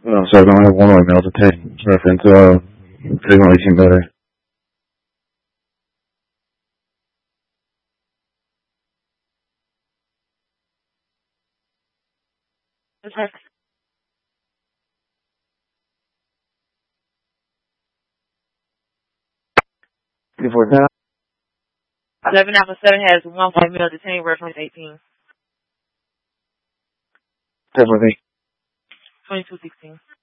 So I don't have one email to take reference, frequently seen better. Okay. 249? 11 Alpha 7 has 1 white male detained, reference 18. 7 2216.